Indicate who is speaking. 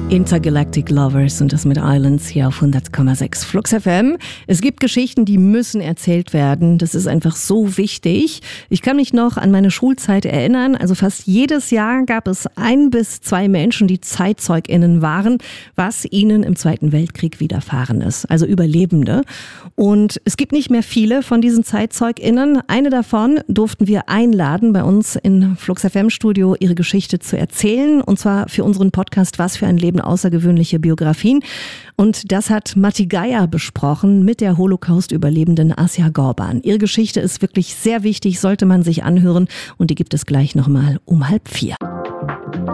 Speaker 1: Intergalactic Lovers und das mit Islands hier auf 100,6 Flux FM. Es gibt Geschichten, die müssen erzählt werden. Das ist einfach so wichtig. Ich kann mich noch an meine Schulzeit erinnern. Also fast jedes Jahr gab es 1 bis 2 Menschen, die ZeitzeugInnen waren, was ihnen im Zweiten Weltkrieg widerfahren ist. Also Überlebende. Und es gibt nicht mehr viele von diesen ZeitzeugInnen. Eine davon durften wir einladen, bei uns in Flux FM Studio ihre Geschichte zu erzählen. Und zwar für unseren Podcast Was für ein Leben, außergewöhnliche Biografien. Und das hat Matti Geier besprochen mit der Holocaust-Überlebenden Asja Gorban. Ihre Geschichte ist wirklich sehr wichtig, sollte man sich anhören. Und die gibt es gleich nochmal um 3:30.